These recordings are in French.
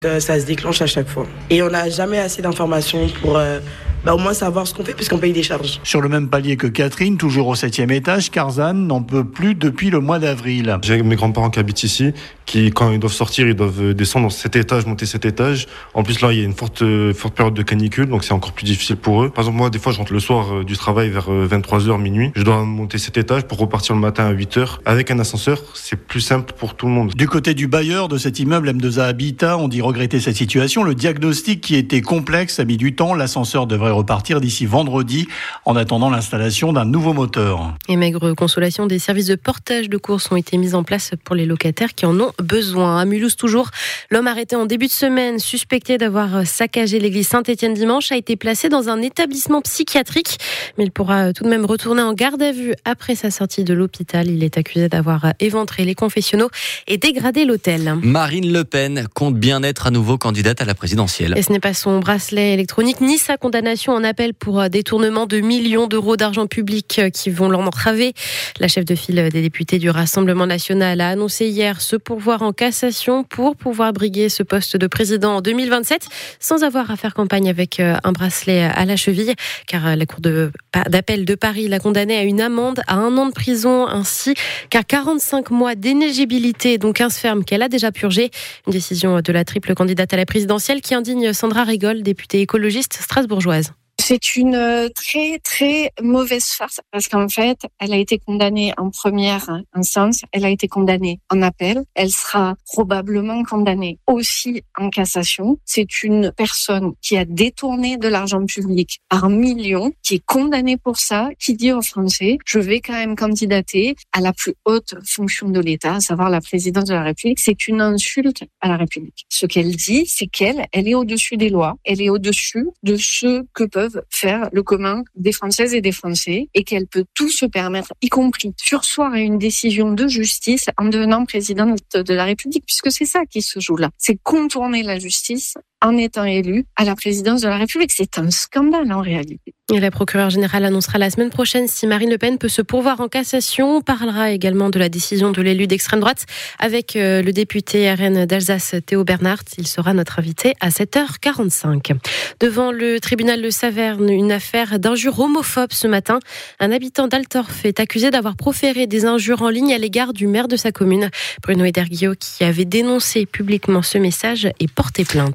Ça se déclenche à chaque fois. Et on n'a jamais assez d'informations pour au moins savoir ce qu'on fait puisqu'on paye des charges. Sur le même palier que Catherine, toujours au 7e étage, Karzan n'en peut plus depuis le mois d'avril. J'ai mes grands-parents qui habitent ici, qui quand ils doivent sortir, ils doivent descendre cet étage, monter cet étage. En plus là, il y a une forte période de canicule, donc c'est encore plus difficile pour eux. Par exemple, moi, des fois, je rentre le soir du travail vers 23h, minuit. Je dois monter cet étage pour repartir le matin à 8h. Avec un ascenseur, c'est plus simple pour tout le monde. Du côté du bailleur de cet immeuble M2A Habitat, on dit regretter cette situation. Le diagnostic qui était complexe a mis du temps. L'ascenseur devrait repartir d'ici vendredi en attendant l'installation d'un nouveau moteur. Et maigre consolation, des services de portage de courses ont été mis en place pour les locataires qui en ont besoin. À Mulhouse toujours, l'homme arrêté en début de semaine, suspecté d'avoir saccagé l'église Saint-Étienne dimanche, a été placé dans un établissement psychiatrique. Mais il pourra tout de même retourner en garde à vue après sa sortie de l'hôpital. Il est accusé d'avoir éventré les confessionnaux et dégradé l'hôtel. Marine Le Pen compte bien être à nouveau candidate à la présidentielle. Et ce n'est pas son bracelet électronique ni sa condamnation en appel pour détournement de millions d'euros d'argent public qui vont l'entraver. La chef de file des députés du Rassemblement national a annoncé hier se pourvoir en cassation pour pouvoir briguer ce poste de président en 2027 sans avoir à faire campagne avec un bracelet à la cheville, car la Cour d'appel de Paris l'a condamné à une amende, à 1 an de prison ainsi qu'à 45 mois d'éligibilité, donc 15 fermes qu'elle a déjà purgées. Une décision de la triple candidate à la présidentielle qui indigne Sandra Rigol, députée écologiste strasbourgeoise. C'est une très très mauvaise farce parce qu'en fait, elle a été condamnée en première instance, elle a été condamnée en appel, elle sera probablement condamnée aussi en cassation. C'est une personne qui a détourné de l'argent public par millions, qui est condamnée pour ça, qui dit aux Français, je vais quand même candidater à la plus haute fonction de l'État, à savoir la présidence de la République. C'est une insulte à la République. Ce qu'elle dit, c'est qu'elle est au-dessus des lois, elle est au-dessus de ce que peuvent faire le commun des Françaises et des Français et qu'elle peut tout se permettre, y compris surseoir à une décision de justice en devenant présidente de la République, puisque c'est ça qui se joue là. C'est contourner la justice en étant élue à la présidence de la République. C'est un scandale en réalité. Et la procureure générale annoncera la semaine prochaine si Marine Le Pen peut se pourvoir en cassation. On parlera également de la décision de l'élu d'extrême droite avec le député RN d'Alsace Théo Bernhardt. Il sera notre invité à 7h45. Devant le tribunal de Saverne, une affaire d'injures homophobes ce matin. Un habitant d'Altorf est accusé d'avoir proféré des injures en ligne à l'égard du maire de sa commune. Bruno Ederguillot, qui avait dénoncé publiquement ce message, est porté plainte.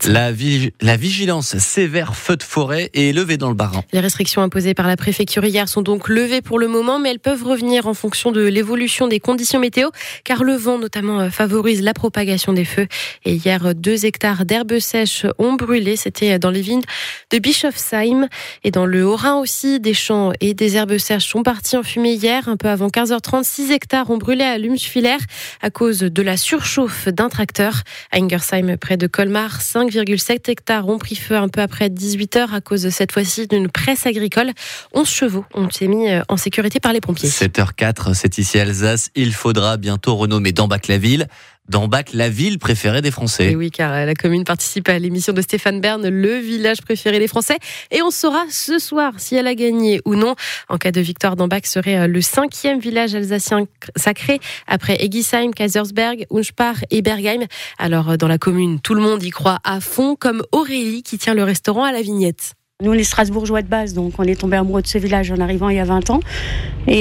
La vigilance sévère feu de forêt est levée dans le Bas-Rhin. Les restrictions imposées par la préfecture hier sont donc levées pour le moment, mais elles peuvent revenir en fonction de l'évolution des conditions météo, car le vent notamment favorise la propagation des feux. Et hier, 2 hectares d'herbes sèches ont brûlé. C'était dans les vignes de Bischofsheim et dans le Haut-Rhin aussi. Des champs et des herbes sèches sont partis en fumée hier. Un peu avant 15h30, 6 hectares ont brûlé à Lumsfiller à cause de la surchauffe d'un tracteur. À Ingersheim, près de Colmar, 5,7 hectares ont pris feu un peu après 18h à cause cette fois-ci d'une presse agricole. 11 chevaux ont été mis en sécurité par les pompiers. 7h04, c'est ici Alsace. Il faudra bientôt renommer Dambach-la-Ville. Dambach, la ville préférée des Français. Et oui, car la commune participe à l'émission de Stéphane Bern, le village préféré des Français. Et on saura ce soir si elle a gagné ou non. En cas de victoire, Dambach serait le 5e village alsacien sacré, après Egisheim, Kaisersberg, Unspach et Bergheim. Alors, dans la commune, tout le monde y croit à fond, comme Aurélie qui tient le restaurant à la Vignette. Nous, on est Strasbourgeois de base, donc on est tombé amoureux de ce village en arrivant il y a 20 ans. Et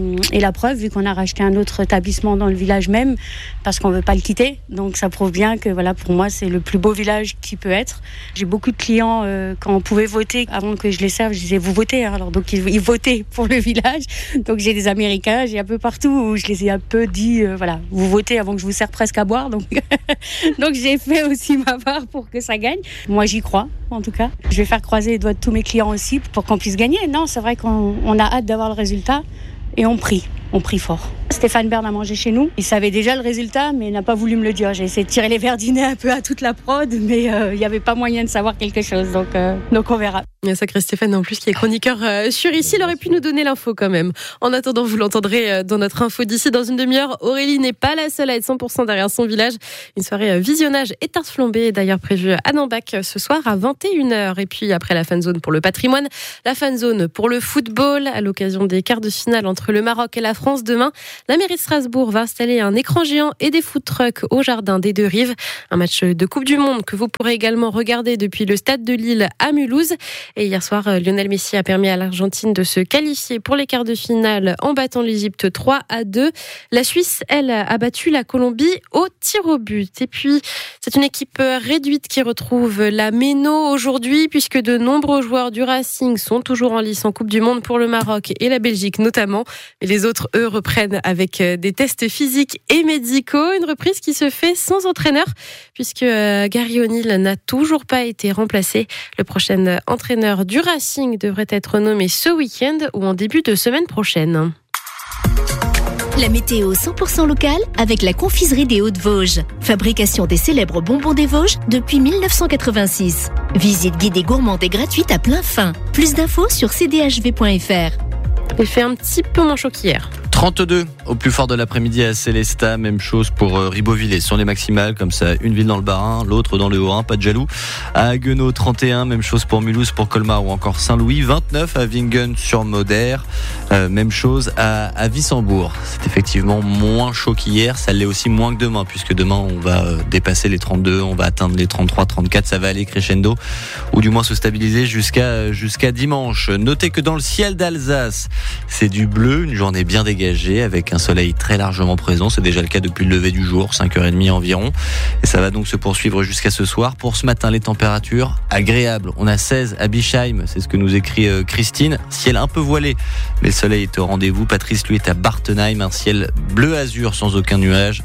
la preuve, vu qu'on a racheté un autre établissement dans le village même, parce qu'on veut pas le quitter. Donc ça prouve bien que voilà, pour moi, c'est le plus beau village qui peut être. J'ai beaucoup de clients, quand on pouvait voter, avant que je les serve, je disais, vous votez. Hein. Alors donc ils votaient pour le village. Donc j'ai des Américains, j'ai un peu partout où je les ai un peu dit, voilà, vous votez avant que je vous serve presque à boire. Donc, donc j'ai fait aussi ma part pour que ça gagne. Moi, j'y crois, en tout cas. Je vais faire croiser les doigts de tous mes clients aussi pour qu'on puisse gagner. Non, c'est vrai qu'on a hâte d'avoir le résultat et on prie fort. Stéphane Bern a mangé chez nous. Il savait déjà le résultat, mais il n'a pas voulu me le dire. J'ai essayé de tirer les verres dîner un peu à toute la prod, mais il n'y avait pas moyen de savoir quelque chose. Donc on verra. Il y a sacré Stéphane en plus qui est chroniqueur sur ici. Il aurait pu nous donner l'info quand même. En attendant, vous l'entendrez dans notre info d'ici dans une demi-heure. Aurélie n'est pas la seule à être 100% derrière son village. Une soirée visionnage et tarte flambée est d'ailleurs prévue à Dambach ce soir à 21h. Et puis après la fan zone pour le patrimoine, la fan zone pour le football à l'occasion des quarts de finale entre le Maroc et la France. France demain. La mairie de Strasbourg va installer un écran géant et des food trucks au jardin des Deux Rives. Un match de Coupe du Monde que vous pourrez également regarder depuis le stade de Lille à Mulhouse. Et hier soir, Lionel Messi a permis à l'Argentine de se qualifier pour les quarts de finale en battant l'Égypte 3-2. La Suisse, elle, a battu la Colombie au tir au but. Et puis, c'est une équipe réduite qui retrouve la Méno aujourd'hui, puisque de nombreux joueurs du Racing sont toujours en lice en Coupe du Monde pour le Maroc et la Belgique notamment. Mais les autres, eux, reprennent avec des tests physiques et médicaux. Une reprise qui se fait sans entraîneur, puisque Gary O'Neill n'a toujours pas été remplacé. Le prochain entraîneur du Racing devrait être nommé ce week-end ou en début de semaine prochaine. La météo 100% locale avec la confiserie des Hauts-de-Vosges. Fabrication des célèbres bonbons des Vosges depuis 1986. Visite guidée gourmande et gratuite à plein fin. Plus d'infos sur cdhv.fr. Il fait un petit peu moins chaud qu'hier. 32 au plus fort de l'après-midi à Célestat, même chose pour Ribeauvillé. Ce sont les maximales, comme ça, une ville dans le Bas-Rhin, l'autre dans le Haut-Rhin, pas de jaloux. À Haguenau, 31, même chose pour Mulhouse, pour Colmar ou encore Saint-Louis. 29 à Wingen-sur-Moder, même chose à Wissembourg. C'est effectivement moins chaud qu'hier, ça l'est aussi moins que demain, puisque demain on va dépasser les 32, on va atteindre les 33, 34, ça va aller crescendo, ou du moins se stabiliser jusqu'à dimanche. Notez que dans le ciel d'Alsace, c'est du bleu, une journée bien dégagée, avec un soleil très largement présent. C'est déjà le cas depuis le lever du jour, 5h30 environ. Et ça va donc se poursuivre jusqu'à ce soir. Pour ce matin, les températures agréables. On a 16 à Bischheim, c'est ce que nous écrit Christine. Ciel un peu voilé, mais le soleil est au rendez-vous. Patrice, lui, est à Bartenheim, un ciel bleu-azur sans aucun nuage.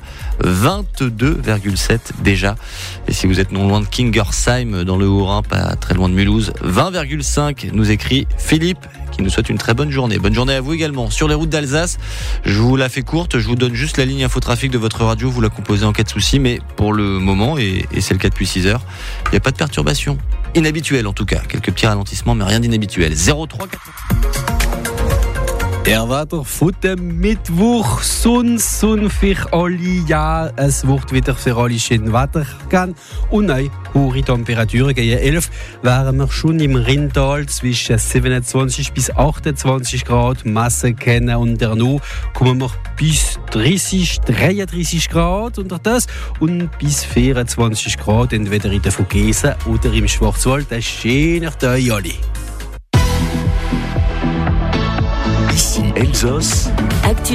22,7 déjà. Et si vous êtes non loin de Kingersheim, dans le Haut-Rhin, pas très loin de Mulhouse, 20,5 nous écrit Philippe, qui nous souhaite une très bonne journée. Bonne journée à vous également. Sur les routes d'Alsace, je vous la fais courte, je vous donne juste la ligne infotrafic de votre radio, vous la composez en cas de souci, mais pour le moment, et c'est le cas depuis 6 heures, il n'y a pas de perturbation. Inhabituelle en tout cas. Quelques petits ralentissements, mais rien d'inhabituel. 03 4... Der Wetter von dem Mittwoch, Sonn für alle, ja, es wird wieder für alle schön Wetter gehen und nein, hohe Temperaturen, gegen 11 wären wir schon im Rheintal zwischen 27 bis 28 Grad, Masse kennen und danach kommen wir bis 30, 33 Grad unter das und bis 24 Grad entweder in der Vogesen oder im Schwarzwald, ein schöner Tag alle. Ici Elsos.